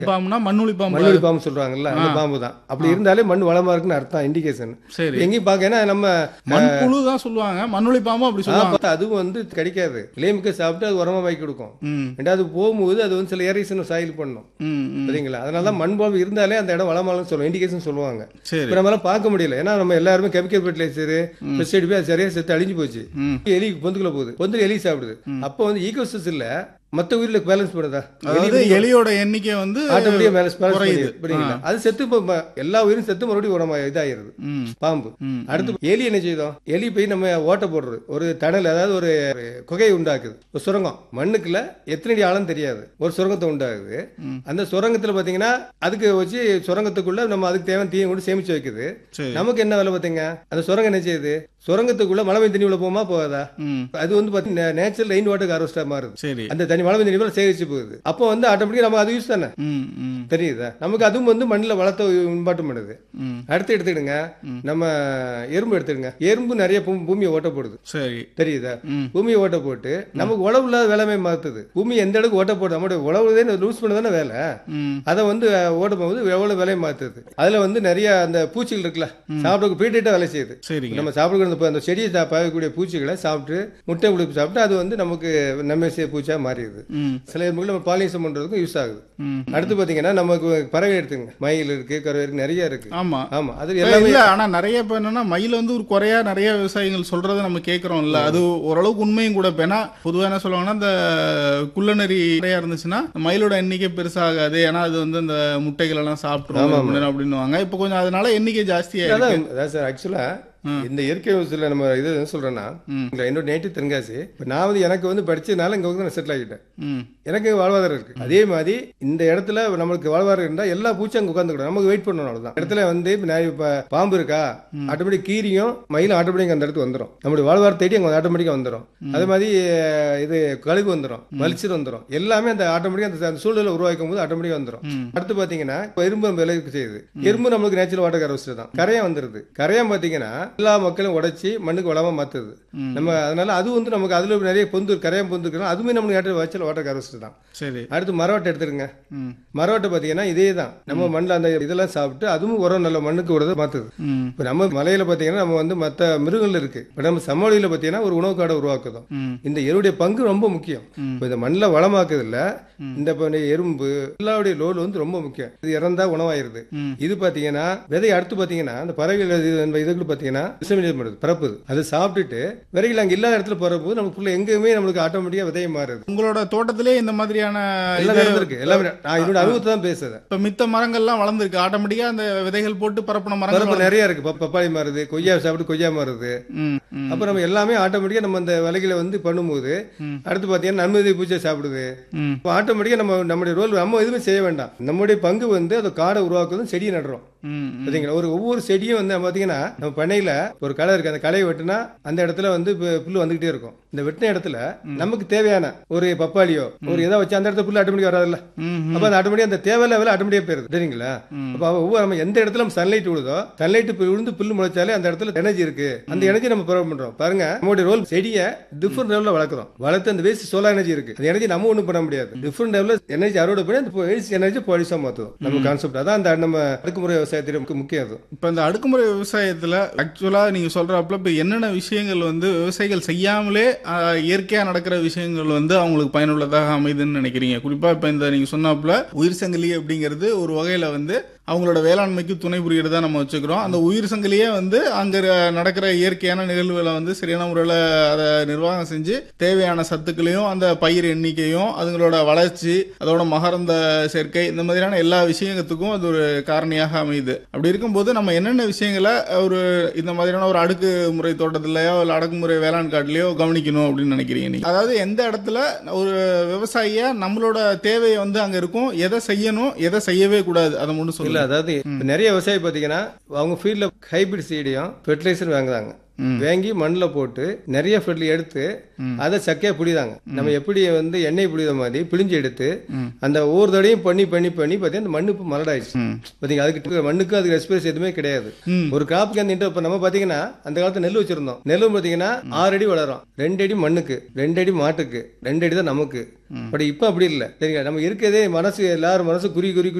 பாம்புனா மண்ணுளி பாம்பு. மண்ணுளி பாம்பு சொல்றாங்கல்ல, அந்த பாம்பு தான். அப்படி இருந்தாலே மண் வளமா இருக்குன்னு அர்த்தம், இண்டிகேஷன். சரி. எங்கேயும் பார்க்க, ஏன்னா நம்ம மண்புழு தான் சொல்லுவாங்க, மண்ணுளி பாம்பு அப்படி சொல்லுவாங்க. அதுவும் வந்து கிடைக்காது. இலைமிக்க சாப்பிட்டு அது உரமா வாங்கி கொடுக்கும். ரெண்டாவது போகும்போது அது வந்து சில ஏரேஷன் சாயில் பண்ணும், சரிங்களா? அதனால தான் மண் பாம்பு இருந்தாலே அந்த இடம் வளமாலும் சொல்லுவோம், இண்டிகேஷன் சொல்லுவாங்க. இப்போ நம்மளால பார்க்க முடியல, ஏன்னா நம்ம எல்லாருமே கெமிக்கல் ஃபெர்டிலைசர் பெஸ்டிசைட் போய் அது சரியா செத்து அழிஞ்சு போச்சு. எலி பொந்துக்குள்ள போகுது, பொந்துல எலி சாப்பிடுது. அப்போ வந்து ஈகோசிஸ்டம்ல மற்ற உயிரில் பேலன்ஸ் பண்ணுதா? எலியோட எண்ணிக்கை வந்து ஆட்டோமேட்டிக்கா பேலன்ஸ், அது செத்து எல்லா உயிரும் செத்து மறுபடியும் உரமா இதாயிருது பாம்பு. அடுத்து எலி என்ன செய்தோம்? எலி போய் நம்ம ஓட்ட போடுறது, ஒரு டனல், அதாவது ஒரு குகையை உண்டாக்குது, ஒரு சுரங்கம். மண்ணுக்குள்ள எத்தனை அடி ஆழம் தெரியாது, ஒரு சுரங்கத்தை உண்டாகுது. அந்த சுரங்கத்துல பாத்தீங்கன்னா அதுக்கு வச்சு சுரங்கத்துக்குள்ள நம்ம அதுக்கு தேவையான தீயை கூட சேமிச்சு வைக்குது. நமக்கு என்ன வேலை பாத்தீங்க? அந்த சுரங்கம் என்ன செய்யுது? சுரங்கத்துக்குள்ள மழை தண்ணி உள்ள போமா போகாதா? அது வந்து பாத்தீங்கன்னா நேச்சுரல் ரெயின் வாட்டர் ஹார்வெஸ்டா மாறுது. அந்த தண்ணி மழை தண்ணி சேகரிச்சு போகுது. அப்போ வந்து ஆட்டோமேட்டிக்கா நம்ம அது யூஸ் தானே, தெரியுதா? நமக்கு அதுவும் வந்து மண்ணில் வளத்தை உண்பாட்டம் பண்ணுது. அடுத்து எடுத்துக்கிடுங்க, நம்ம எறும்பு எடுத்துடுங்க. எறும்பு நிறைய பூமியை ஓட்ட போடுது, தெரியுதா? பூமியை ஓட்ட போட்டு நமக்கு உழவு இல்லாத வேலைமை மாத்துது. பூமி எந்த அளவுக்கு ஓட்ட போடுது, நம்மளுடைய உழவுதே லூஸ் பண்ணதானே வேலை. அதை வந்து ஓட்ட போகுது, எவ்வளவு வேலையை மாத்துது. அதுல வந்து நிறைய அந்த பூச்சிகள் இருக்குல்ல, சாப்பிட பீட்டா வேலை செய்யுது. நம்ம சாப்பிட அந்த செடியை பாயக்கூடிய பூச்சிகளை சாப்பிட்டு முட்டை உழுப்பு சாப்பிட்டு அது வந்து நமக்கு நம்ம பூச்சா மாறிடுது. சில எறும்புகள் நம்ம பாலினேஷன் பண்றதுக்கும் யூஸ் ஆகுது. அடுத்து பாத்தீங்கன்னா நமக்கு பறவை எடுத்துங்க, மயில் இருக்கு, கறவை இருக்கு, நிறைய இருக்கு. ஆமா, அது எல்லாமே. ஆனா நிறைய இப்ப என்னன்னா மயில் வந்து ஒரு குறையா நிறைய விவசாயிகள் சொல்றதை நம்ம கேட்கிறோம் இல்ல, அது ஓரளவுக்கு உண்மையும் கூட. ஏன்னா பொதுவாக என்ன சொல்லுவாங்கன்னா, இந்த குள்ளநெறி நிறைய இருந்துச்சுன்னா மயிலோட எண்ணிக்கை பெருசாகாது, ஏன்னா அது வந்து அந்த முட்டைகள் எல்லாம் சாப்பிட்டுரும் அப்படின்னு. இப்ப கொஞ்சம் அதனால எண்ணிக்கை ஜாஸ்தியா. ஆக்சுவலா இந்த இயற்கை விவசாயத்துல நம்ம இது என்ன சொல்றேன்னா, என்னோட நேட்டிவ் தென்காசி. நான் வந்து எனக்கு வந்து படிச்சதுனால இங்க வந்து நான் செட்டில் ஆகிட்டேன், எனக்கு வாழ்வாதாரம் இருக்கு. அதே மாதிரி இந்த இடத்துல நம்மளுக்கு வாழ்வாதாரம் இருந்தா எல்லா பூச்சும் அங்க உட்காந்து நமக்கு வெயிட் பண்ணணும், அவ்வளவுதான். இடத்துல வந்து பாம்பு இருக்கா, ஆட்டோமேட்டிக் கீரியும் மயிலும் ஆட்டோமேட்டிக் அந்த இடத்துக்கு வந்துடும், நம்மளுடைய வாழ்வாதாரம் தேடி அங்க ஆட்டோமேட்டிக்கா வந்துடும். அதே மாதிரி இது கழுகு வந்துடும், மலிச்சர் வந்துடும், எல்லாமே அந்த ஆட்டோமேட்டிக்கா அந்த சூழ்நிலை உருவாக்கும் போது ஆட்டோமேட்டிக்கா வந்துடும். அடுத்து பாத்தீங்கன்னா எறும்பு விலைக்கு செய்யுது. எறும்பு நம்மளுக்கு நேச்சுரல் வாட்டர் ஹார்வெஸ்டர் தான். கரையான் வந்துருது. கரையான் பாத்தீங்கன்னா எல்லா மக்களும் உடைச்சி மண்ணுக்கு வளமா மாத்துது. நம்ம அதனால அது வந்து நமக்கு அதுல நிறைய பொந்து கரையான் பொந்து இருக்கு, அதுவுமே நமக்கு நேச்சுரல் வாட்டர் ஹார்வெஸ்டர் தான். அடுத்து மரவட்டை எடுத்துருங்க. மரவட்டை பாத்தீங்கன்னா இதே தான், நம்ம மண்ணில் அந்த இதெல்லாம் சாப்பிட்டு அதுவும் உரம் நல்ல மண்ணுக்கு உரத்தை மாத்துது. இப்ப நம்ம மலையில பாத்தீங்கன்னா நம்ம வந்து மற்ற மிருகங்கள் இருக்கு, இப்ப நம்ம சமவெளியில பாத்தீங்கன்னா ஒரு உணவு காடை உருவாக்குதோம். இந்த எருடைய பங்கு ரொம்ப முக்கியம். இந்த மண்ணில் வளமாக்குது இல்ல, இந்த எறும்பு எல்லாருடைய ரோல் வந்து ரொம்ப முக்கியம். இது இறந்தா உணவாயிருது. இது பாத்தீங்கன்னா விதை. அடுத்து பாத்தீங்கன்னா அந்த பறவைகள் இதுக்கு பாத்தீங்கன்னா பரப்புது, அதை சாப்பிட்டுட்டு விரைவில் அங்க இல்லாத இடத்துல போறப்போது நமக்கு எங்கேயுமே நம்மளுக்கு ஆட்டோமேட்டிக்கா விதையை மாறுது. உங்களோட தோட்டத்திலே இந்த மாதிரியான இருக்கு எல்லாமே. நான் என்னோட அனுபவத்தை தான் பேசுறேன். இப்ப மித்த மரங்கள்லாம் வளர்ந்துருக்கு, ஆட்டோமேட்டிக்கா அந்த விதைகள் போட்டு பரப்பின மரங்கள் நிறைய இருக்கு. பப்பாளி மாறுது, கொய்யா சாப்பிட்டு கொய்யா மாறுது. அப்ப நம்ம எல்லாமே ஆட்டோமேட்டிக்கா நம்ம அந்த விலைகளை வந்து பண்ணும்போது அடுத்து பாத்தீங்கன்னா நன்மை பூச்சியை சாப்பிடுது. ஆட்டோமேட்டிக்கா நம்மளுடைய ரோல் நம்ம எதுவுமே செய்ய வேண்டாம். நம்மளுடைய பங்கு வந்து அதை காடை உருவாக்குறதும் செடியை நடுறோம். ஒவ்வொரு செடியும் வந்து பாத்தீங்கன்னா நம்ம பண்ணையில ஒரு களை இருக்கு, அந்த களையை வெட்டினா அந்த இடத்துல வந்து புல்லு வந்துகிட்டே இருக்கும். இந்த வெட்டின இடத்துல நமக்கு தேவையான ஒரு பப்பாளியோ ஒரு ஏதோ வச்சு அந்த இடத்துல புல்லு ஆட்டோமேட்டிக் வராதுல்ல. அப்ப அந்த ஆட்டோமேட்டிக் அந்த தேவையில்ல வேலை ஆட்டோமேட்டிக்கா போயிருது, சரிங்களா? அப்ப ஒவ்வொரு நம்ம எந்த இடத்துல நம்ம சன்லைட் விழுதோ, சன்லைட் விழுந்து புல்லு முளைச்சாலே அந்த இடத்துல எனர்ஜி இருக்கு, அந்த எனர்ஜி நம்ம ப்ரொவைட் பண்றோம். பாருங்க, நம்மளுடைய ரோல் செடியை டிஃபரெண்ட் லெவல்ல வளர்க்குறோம். வளர்த்து அந்த வேஸ்ட் சோலார் எனர்ஜி இருக்கு, அந்த எனர்ஜி நம்ம ஒண்ணும் பண்ண முடியாது. டிஃபரெண்ட் லெவல்ல எனர்ஜி அறுவடை பண்ணி அந்த வேஸ்ட் எனர்ஜி பாலிஷா மாத்துவோம். நம்ம கான்செப்ட் அதான் அந்த நம்ம அடுக்குமுறை விவசாயத்திற்கு முக்கியம். அது இப்ப இந்த அடுக்குமுறை விவசாயத்துல ஆக்சுவலா நீங்க சொல்றப்பல இப்ப என்னென்ன விஷயங்கள் வந்து விவசாயிகள் செய்யாமலே இயற்கையா நடக்கிற விஷயங்கள் வந்து அவங்களுக்கு பயனுள்ளதாக அமைதுன்னு நினைக்கிறீங்க? குறிப்பா இப்ப இந்த நீங்க சொன்னாப்புல உயிர் சங்கிலி அப்படிங்கிறது ஒரு வகையில வந்து அவங்களோட வேளாண்மைக்கு துணை புரிகிறதா நம்ம வச்சுக்கிறோம். அந்த உயிர் சங்கிலியே வந்து அங்க நடக்கிற இயற்கையான நிகழ்வுகளை வந்து சரியான முறையில் அதை நிர்வாகம் செஞ்சு தேவையான சத்துக்களையும் அந்த பயிர் எண்ணிக்கையும் அதுங்களோட வளர்ச்சி அதோட மகரந்த சேர்க்கை இந்த மாதிரியான எல்லா விஷயத்துக்கும் அது ஒரு காரணியாக அமையுது. அப்படி இருக்கும்போது நம்ம என்னென்ன விஷயங்களை ஒரு இந்த மாதிரியான ஒரு அடுக்குமுறை தோட்டத்திலேயோ இல்லை அடக்குமுறை வேளாண் காட்டிலேயோ கவனிக்கணும் அப்படின்னு நினைக்கிறீங்க நீங்க? அதாவது எந்த இடத்துல ஒரு விவசாயியா நம்மளோட தேவையை வந்து அங்க இருக்கும், எதை செய்யணும் எதை செய்யவே கூடாது அதை மட்டும் சொல்லல. அதாவது நிறைய விவசாயி பாத்தீங்கன்னா அவங்க ஃபீல்ட்ல ஹைபிரிட் சீடையும் ஃபெர்டிலைசர் வாங்குறாங்க. வாங்கி மண்ணில் போட்டு நிறைய ஃபெட்ல எடுத்து அதை சக்கையா புளிதாங்க. நம்ம எப்படி வந்து எண்ணெய் புளித மாதிரி பிழிஞ்சு எடுத்து அந்த ஒவ்வொரு தடையும் பண்ணி பண்ணி பண்ணி பார்த்தீங்கன்னா அந்த மண்ணு இப்போ மலடாயிடுச்சு. பார்த்தீங்க அதுக்கு மண்ணுக்கு அதுக்கு ரெஸ்பேஸ் எதுவுமே கிடையாது. ஒரு கிராப்புக்கு அந்த இப்போ நம்ம பார்த்தீங்கன்னா அந்த காலத்துல நெல் வச்சிருந்தோம். நெல்லும் பார்த்தீங்கன்னா 6 அடி வளரும், 2 அடி மண்ணுக்கு, 2 அடி மாட்டுக்கு, 2 அடி தான் நமக்கு. பட் இப்போ அப்படி இல்லை. சரிங்க, நம்ம இருக்கிறதே மனசு எல்லாரும் மனசு குறி குறி